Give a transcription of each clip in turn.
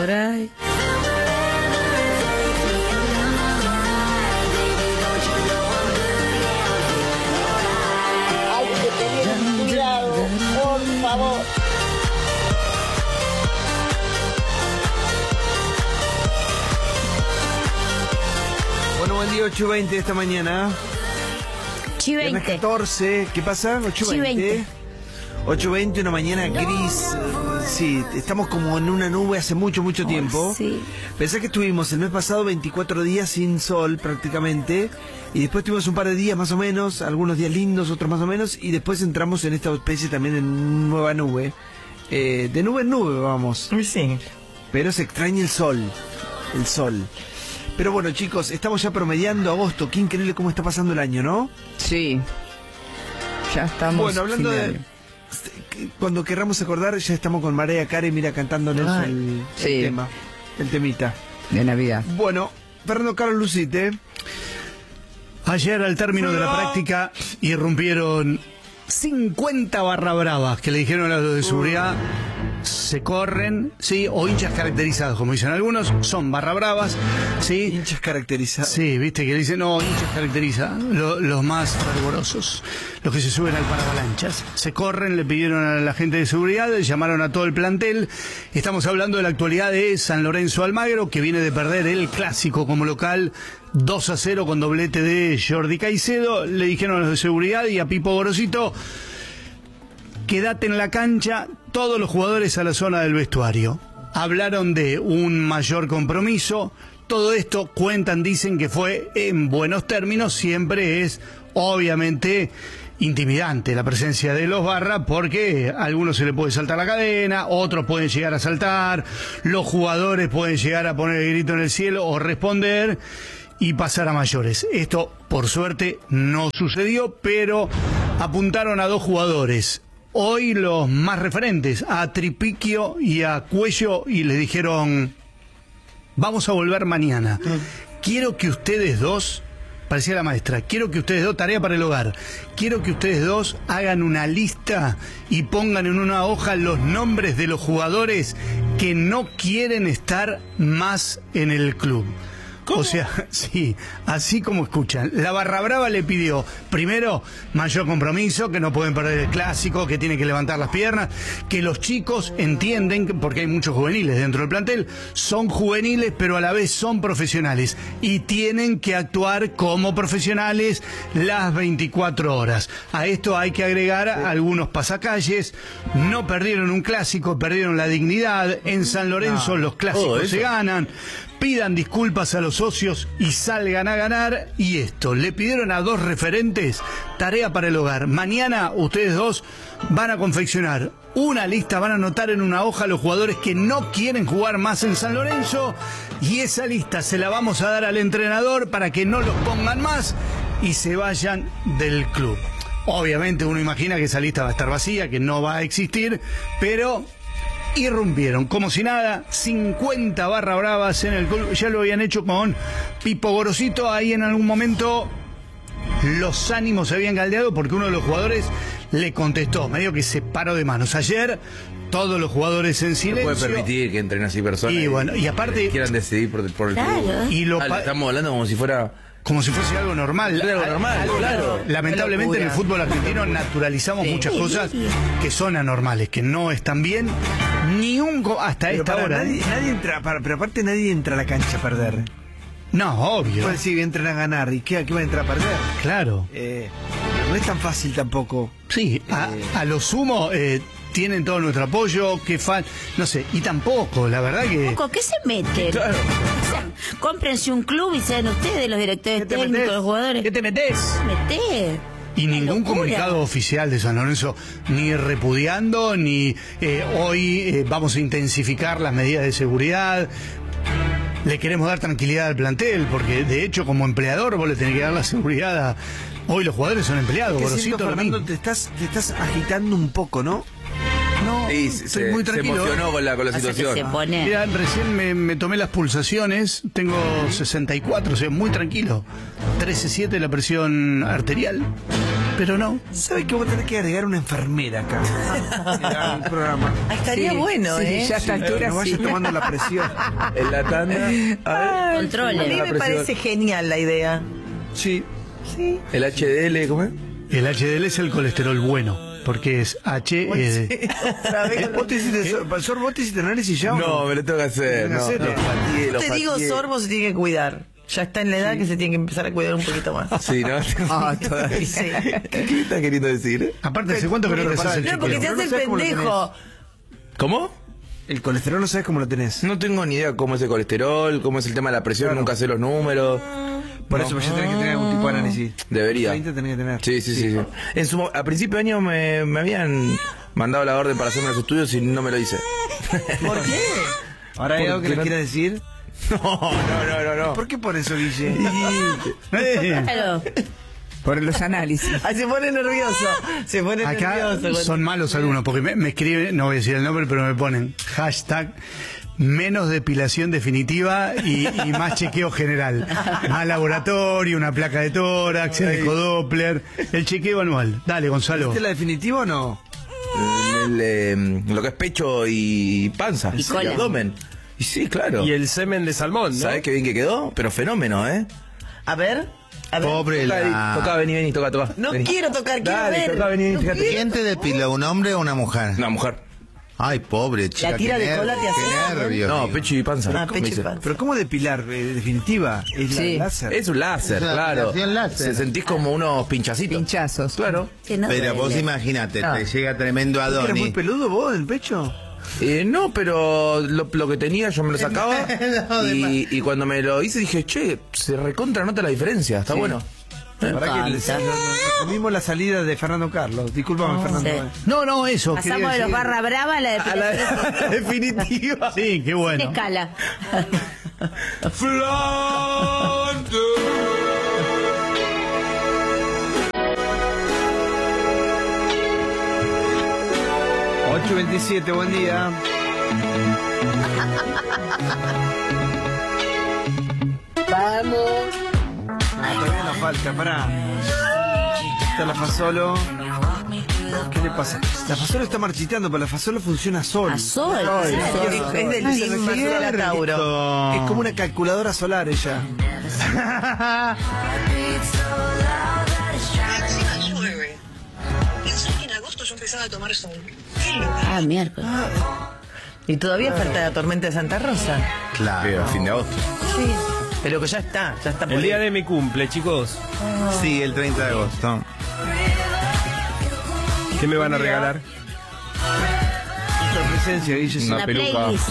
por ahí. Hay que tener cuidado, por favor. Bueno, buen día, 8:20 esta mañana. Viernes 8:20. 14, ¿qué pasa? 8:20. 8:20, una mañana gris. Sí, estamos como en una nube hace mucho tiempo. Sí. Pensé que estuvimos el mes pasado 24 días sin sol prácticamente, y después tuvimos un par de días más o menos, algunos días lindos, otros más o menos, y después entramos en esta especie también de nueva nube. De nube en nube vamos. Sí. Pero se extraña el sol. El sol. Pero bueno, chicos, estamos ya promediando agosto. Qué increíble cómo está pasando el año, ¿no? Sí. Ya estamos. Bueno, hablando fin de... año. Cuando querramos acordar, ya estamos con Marea Care, mira, cantándonos el sí. tema, el temita. De Navidad. Bueno, Fernando Carlos Lucite. Ayer, al término de la práctica, irrumpieron 50 barra bravas que le dijeron a los de seguridad: se corren, sí, o hinchas caracterizados, como dicen algunos, son barra bravas, sí. Hinchas caracterizados. Sí, viste que dicen, no, hinchas caracteriza, los más fervorosos, los que se suben al paravalanchas. Se corren, le pidieron a la gente de seguridad, le llamaron a todo el plantel. Estamos hablando de la actualidad de San Lorenzo Almagro, que viene de perder el clásico como local 2-0 con doblete de Jordi Caicedo. Le dijeron a los de seguridad y a Pipo Gorosito: quédate en la cancha, todos los jugadores a la zona del vestuario. Hablaron de un mayor compromiso. Todo esto cuentan, dicen que fue en buenos términos. Siempre es, obviamente, intimidante la presencia de los barra, porque a algunos se le puede saltar la cadena, otros pueden llegar a saltar, los jugadores pueden llegar a poner el grito en el cielo o responder y pasar a mayores. Esto, por suerte, no sucedió, pero apuntaron a dos jugadores, hoy los más referentes, a Tripiquio y a Cuello, y le dijeron: vamos a volver mañana. Quiero que ustedes dos, parecía la maestra, quiero que ustedes dos, tarea para el hogar, quiero que ustedes dos hagan una lista y pongan en una hoja los nombres de los jugadores que no quieren estar más en el club. ¿Cómo? O sea, sí, así como escuchan. La barra brava le pidió, primero, mayor compromiso, que no pueden perder el clásico, que tienen que levantar las piernas, que los chicos entienden, porque hay muchos juveniles dentro del plantel, son juveniles pero a la vez son profesionales y tienen que actuar como profesionales las 24 horas. A esto hay que agregar algunos pasacalles. No perdieron un clásico, perdieron la dignidad. En San Lorenzo los clásicos se ganan. Pidan disculpas a los socios y salgan a ganar. Y esto, le pidieron a dos referentes, tarea para el hogar. Mañana ustedes dos van a confeccionar una lista, van a anotar en una hoja los jugadores que no quieren jugar más en San Lorenzo, y esa lista se la vamos a dar al entrenador para que no los pongan más y se vayan del club. Obviamente uno imagina que esa lista va a estar vacía, que no va a existir, pero irrumpieron como si nada, 50 barra bravas en el club. Ya lo habían hecho con Pipo Gorosito. Ahí en algún momento los ánimos se habían caldeado porque uno de los jugadores le contestó, medio que se paró de manos. Ayer todos los jugadores en silencio. No puede permitir que entren así personas y bueno, y aparte quieran decidir por el Claro. club. Y Estamos hablando como si fuera... como si fuese algo normal. Algo normal, claro. Lamentablemente en el fútbol argentino naturalizamos muchas cosas que son anormales, que no están bien. Ni un hasta Pero esta hora. Nadie entra, pero aparte nadie entra a la cancha a perder. No, obvio. Puede decir que entran a ganar. ¿Y qué va a entrar a perder? Claro. No es tan fácil tampoco. Sí, a lo sumo tienen todo nuestro apoyo, no sé, y tampoco, la verdad que... ¿Qué se meten? Claro. O sea, cómprense un club y sean ustedes los directores ¿Qué te técnicos, metés? los jugadores. ¿Qué te metés? Meté. Y ningún locura. comunicado oficial de San Lorenzo, ni repudiando, ni hoy vamos a intensificar las medidas de seguridad. Le queremos dar tranquilidad al plantel, porque de hecho como empleador vos le tenés que dar la seguridad a... Hoy los jugadores son empleados, Gorosito, Fernando, te estás agitando un poco, ¿no? No, Sí, estoy muy se tranquilo. emocionó con la O sea, que situación. se pone... Mira, recién me tomé las pulsaciones, tengo 64, o sea, muy tranquilo. 13.7 la presión arterial. pero no. ¿Sabe que vos tenés que agregar una enfermera acá? al programa. Ah, estaría Sí, bueno, sí, ¿eh? ya a esta altura No vayas sí. tomando la presión. En la tanda. A ver. Controle. A mí La me presión. parece genial la idea. Sí. Sí. El HDL, ¿cómo es? El HDL es el colesterol bueno, porque es H. Otra vez. ¿Vos te hiciste, vos te hiciste análisis ya o No, me lo tengo que hacer. Tengo que No, hacerlo. lo Te digo, fatié. Sorbo se tiene que cuidar. Ya está en la edad que se tiene que empezar a cuidar un poquito más. Sí, ¿no? todavía. Sí. ¿Qué estás queriendo decir? Aparte, ¿hace cuánto que no te haces el No, porque chequeo? te hace el No sabes cómo lo pendejo. ¿Cómo? El colesterol no sabes cómo lo tenés. No tengo ni idea cómo es el colesterol, cómo es el tema de la presión, Claro. nunca sé los números. Por eso ya tenés que tener algún tipo de análisis. Debería. 20 tenés que tener. Sí. A principio de año me habían mandado la orden para hacerme los estudios y no me lo hice. ¿Por qué? Ahora hay algo que Porque le no- quieras decir. No. ¿Por qué por eso, Guille? Claro. Por los análisis. Ay, se pone nervioso. Se pone Acá nervioso. son malos algunos, porque me escriben, no voy a decir el nombre, pero me ponen hashtag menos depilación definitiva y más chequeo general. Más laboratorio, una placa de tórax, el ecodoppler, el chequeo anual. Dale, Gonzalo. ¿Viste la definitiva o no? Lo que es pecho y panza. Y cola. abdomen. Y sí, claro. Y el semen de salmón, ¿no? ¿Sabés qué bien que quedó? Pero fenómeno, ¿eh? A ver. Pobre Toca, vení, toca. No Vení. quiero tocar, quiero Dale, ver. toca, vení, No fíjate. quiero. ¿Quién te depila, un hombre o una mujer? Una mujer. Ay, pobre chica. La tira qué de cola te hace- qué nervios. No, digo. pecho y panza. Ah, ¿Cómo pecho y dice? panza. Pero ¿cómo depilar? Definitiva. Es la Sí. láser. Es un láser, Es una claro. depilación láser. Se sentís como unos pinchacitos. Pinchazos. Claro. Que no Pero vos duele. imagínate, te llega tremendo ¿Eres muy Adonis. peludo vos en el pecho? No, pero lo que tenía yo me lo sacaba y cuando me lo hice dije, che, se recontra nota la diferencia, está bueno. Para que nos comimos la salida de Fernando Carlos. Discúlpame, Fernando. sí. No, eso. Pasamos quería de los decir. barra brava a la A la depilación definitiva. Sí, qué sin bueno. escala. ...8:27, buen día. Vamos. Todavía nos falta, pará. Está la Fasolo. ¿Qué le pasa? La Fasolo está marchitando, pero la Fasolo funciona sola. A sol. Es del team Marcela Tauro. Es como una calculadora solar ella. Encima llueve. Pensé que en agosto yo empezaba a tomar sol. Ah, miércoles. Y todavía falta la tormenta de Santa Rosa. Claro. A fin de agosto. Sí. Pero que ya está por El día ahí. de mi cumple, chicos. Sí, el 30 de agosto. ¿Qué me van a regalar? Mucha presencia, Guille. sí. Una Una peluca. playlist.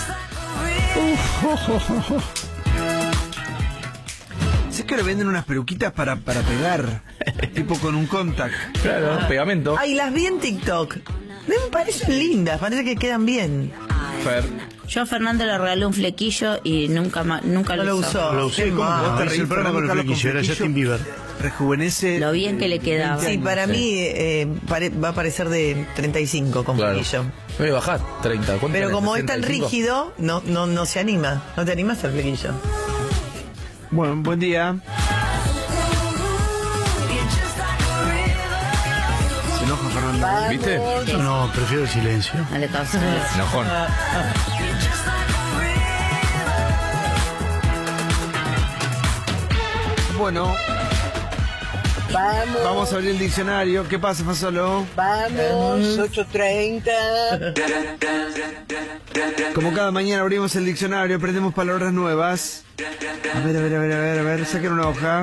Sé que ahora venden unas peluquitas para pegar. Tipo con un contact. Claro, pegamento. Ay, las vi en TikTok. Me parecen lindas, parece que quedan bien. Fer. Yo a Fernando le regalé un flequillo y nunca No lo usó. Lo usé Qué como mal. vos te reís el programa con el Fernando flequillo, era Carlos con Justin Bieber. Rejuvenece. Lo bien que le quedaba. Sí, para mí va a parecer de 35 con Claro. flequillo. Me bajás 30. ¿Cuánto Pero tenés? como es tan 65. rígido, no se anima. No te animas al flequillo. Bueno, buen día. Se enoja Fernando. ¿Viste? No, prefiero el silencio. No le causa. Enojón. Bueno. Vamos a abrir el diccionario. ¿Qué pasa, Fasolo? Vamos, 8:30. Como cada mañana abrimos el diccionario, aprendemos palabras nuevas. A ver, saquen una hoja.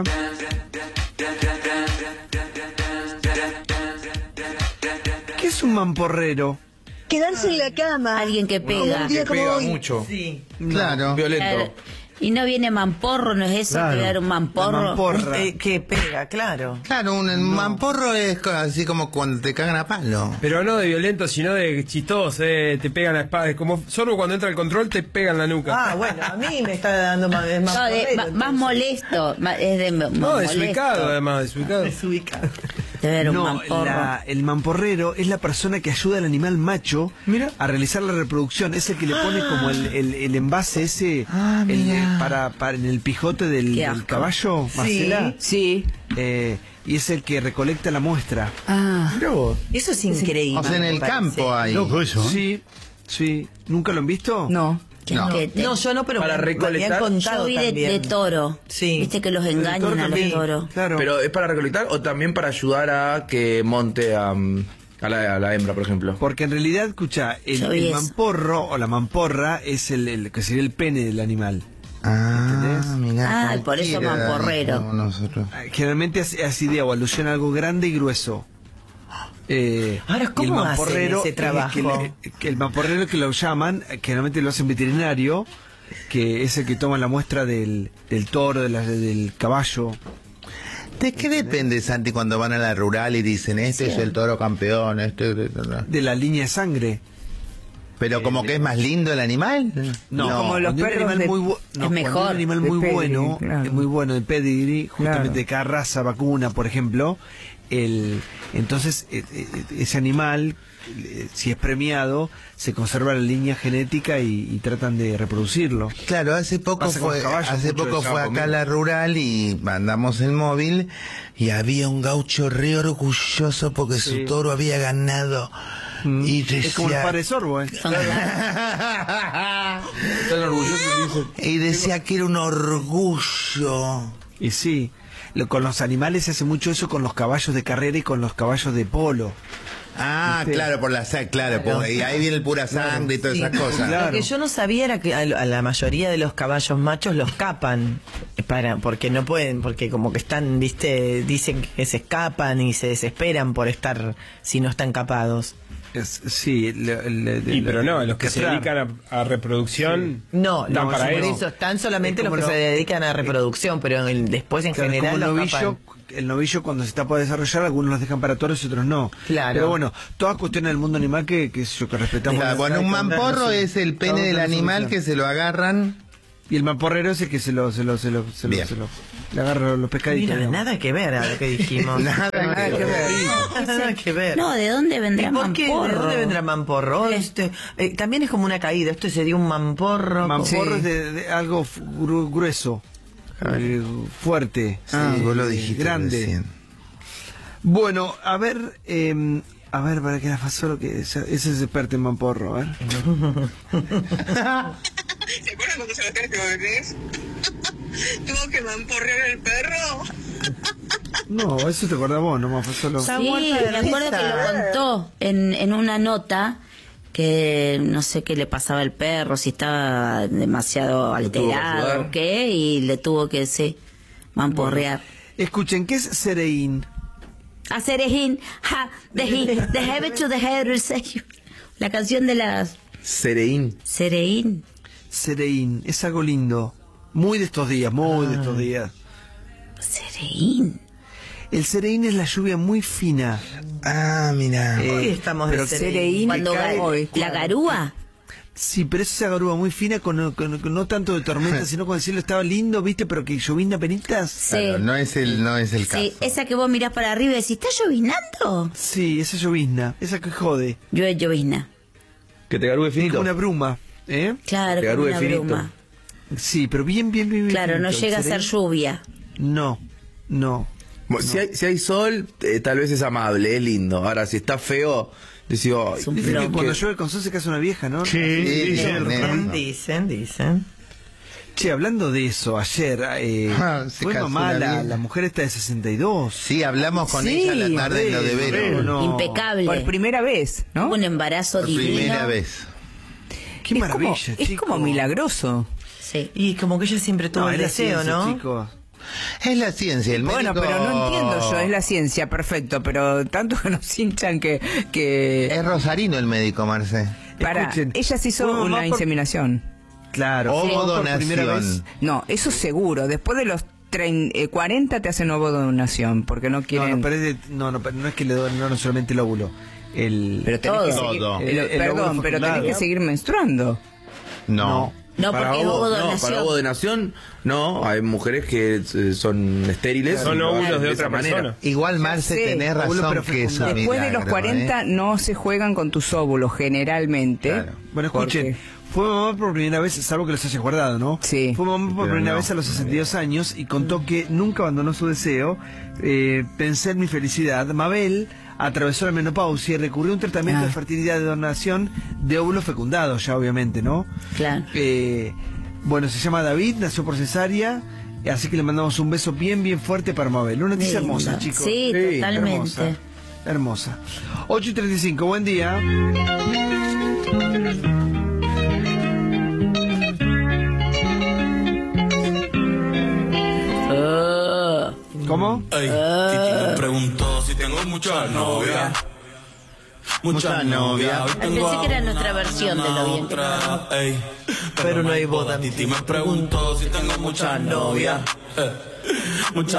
¿Qué es un mamporrero? Quedarse en la cama. Alguien que pega. Un día Que como pega hoy. mucho. Sí. Claro. Violento. Y no viene mamporro, ¿no es eso? Claro. Que dar un mamporro. La mamporra. Que pega, claro. Claro, un mamporro es así como cuando te cagan a palo. Pero no de violento, sino de chistoso, te pegan la espada. Es como solo cuando entra el control te pegan la nuca. Ah, bueno, a mí me está dando más, es más No, porrero, más molesto. Es de no, molesto. desubicado además, desubicado. desubicado. de ver un No, mamporro. el mamporrero es la persona que ayuda al animal macho a realizar la reproducción. Es el que le pone como el envase ese para en el pijote del caballo, Marcela. Sí. Y es el que recolecta la muestra. Mirá vos. Eso es increíble. O sea, en el campo hay. Loco eso, ¿eh? Sí, sí. ¿Nunca lo han visto? No. No, yo no, pero Para me recolectar, habían contado Yo vi también. de toro. Sí. Viste que los El engañan toro a los también, toros. Claro. Pero ¿es para recolectar o también para ayudar a que monte a la hembra, por ejemplo? Porque en realidad, escucha, Yo vi el eso. mamporro o la mamporra es el que sería el pene del animal. Ah, mirá. Ah, por eso cualquiera, mamporrero. como nosotros. Generalmente hace idea o alusiona a algo grande y grueso. Ahora, ¿cómo y el mamporrero hacen ese trabajo? que el mamporrero que lo llaman, generalmente lo hacen veterinario, que es el que toma la muestra del toro, del caballo. ¿De qué depende, Santi, cuando van a la rural y dicen, este es el toro campeón, De la línea de sangre. pero como que es más lindo el animal? No, como los cuando un perros animal de- muy es mejor. cuando un animal De muy pedigree, bueno, claro. es muy bueno de pedigree, justamente Claro. de cada raza vacuna, por ejemplo, entonces ese animal, si es premiado, se conserva la línea genética y tratan de reproducirlo. Claro, hace poco Pasa con fue, los caballos, hace mucho poco de fue campo, acá a mira. la rural y mandamos el móvil y había un gaucho re orgulloso porque Sí. su toro había ganado. Y decía, Es como el padre sorbo, ¿eh? Están orgullosos, dicen. y decía que era un orgullo. Y sí, con los animales se hace mucho eso con los caballos de carrera y con los caballos de polo. Ah, ¿Viste? claro, por la sangre, claro, y ahí viene el pura sangre y todas esas cosas. Claro. Lo que yo no sabía era que a la mayoría de los caballos machos los capan porque no pueden, porque como que están, viste, dicen que se escapan y se desesperan por estar si no están capados. Sí, Pero no, los que se castrar. dedican a reproducción No, dan no, para por eso. eso están solamente Es los como que lo- se dedican a reproducción, pero después en Claro, es general como los el novillo, capan. el novillo cuando se está por desarrollar, algunos los dejan para toros y otros no. Claro. Pero bueno, todas cuestiones del mundo animal que respetamos. Claro, bueno, un mamporro es el pene del animal que se lo agarran. Y el mamporrero es el que le agarra los pescaditos. Mira, digamos. nada que ver a lo que dijimos. Nada que ver. Nada que ver. No, ¿de dónde ¿Y vendrá por qué? ¿De mamporro? dónde vendrá mamporro? También es como una caída. Esto sería un mamporro. Mamporro es de algo grueso, fuerte, Vos lo dijiste grande. recién. Bueno, a ver, para que la pasó lo que ese es experto en mamporro, a ver. ¿Se acuerdan cuando Sebastián estuvo bebés? Tuvo que mamporrear el perro. No, eso te acordás vos, no más solo. Está Sí, muerta de me acuerdo risa. que lo contó en una nota que no sé qué le pasaba al perro, si estaba demasiado Lo tuvo que alterado ayudar. o qué, y le tuvo que mamporrear. Escuchen, ¿qué es Sereín? A Cerejín, ja, the heavy to the head, la canción de las Sereín. Cereín. Sereín, es algo lindo. Muy de estos días, muy de estos días. Cereín. El Sereín es la lluvia muy fina. Ah, mira. Hoy estamos de pero Sereín. Cuando cae- hoy, la garúa. Sí, pero es esa garúa muy fina con no tanto de tormenta, sino cuando el cielo estaba lindo, ¿viste? Pero que llovina penitas. Sí. Claro, no es el caso. Sí, esa que vos mirás para arriba y decís, ¿está llovinando? Sí, esa llovizna, esa que jode. Yo es llovizna. Que te garúe Es finito. como una bruma, ¿eh? Claro, Te como garúe una finito. bruma. Sí, pero bien. Claro, no finito. llega a El ser Sereín- lluvia. No. Bueno, si hay sol, tal vez es amable, es lindo. Ahora, si está feo, decís, "Ay, Es un Dicen que flor. cuando llueve con sol se casa una vieja, ¿no? Sí, Sí, cierto. Dicen. Che, hablando de eso, ayer Se fue casó mamá una la vieja. mujer esta de 62. Sí, hablamos con Sí, ella la tarde en lo de Vero. No. Impecable. Por primera vez, ¿no? Un embarazo Por divino. primera vez. Qué Es maravilla, como, es chico. como milagroso. Sí. Y como que ella siempre tuvo No, el es la deseo, ciencia, ¿no? chicos. Es la ciencia, el Bueno, médico... pero no entiendo yo, es la ciencia, perfecto, pero tanto que nos hinchan que Es rosarino el médico, Marce. para Escuchen, ella se hizo fue mamá una por- inseminación. Claro. Ovo fue por primera donación. vez. No, eso seguro, después de los 40 te hacen ovo donación, porque no quieren... Pero no es que le donen no solamente el óvulo. pero tenés Todo. que seguir, Todo. El óvulo perdón, pero tenés fecundado. que seguir menstruando. No. No, porque hubo No, donación. para ovodonación, no. Hay mujeres que son estériles. Son y lo óvulos hacen de esa otra persona. Igual, Marce, Sí. tenés Óvulo razón que es un Después de los milagro, 40 no se juegan con tus óvulos generalmente. Claro. Bueno, escuchen, Porque- fue mamá por primera vez, salvo que los haya guardado, ¿no? Sí. Fue mamá por Pero primera no. vez a los 62 años y contó que nunca abandonó su deseo. Pensé en mi felicidad. Mabel atravesó la menopausia y recurrió a un tratamiento de fertilidad de donación de óvulos fecundados, ya obviamente, ¿no? Claro. Bueno, se llama David, nació por cesárea, así que le mandamos un beso bien, bien fuerte para Mabel. Una noticia Lindo. hermosa, chicos. Sí, totalmente. Hermosa. Hermosa. 8:35, buen día. ¿Cómo? Ey, Titi me preguntó si tengo muchas novias. Muchas novias. Hoy tengo Pensé que era nuestra una, versión de lo bien que otra, ey. Pero no hay boda. Titi me preguntó si tengo muchas novias. Muchas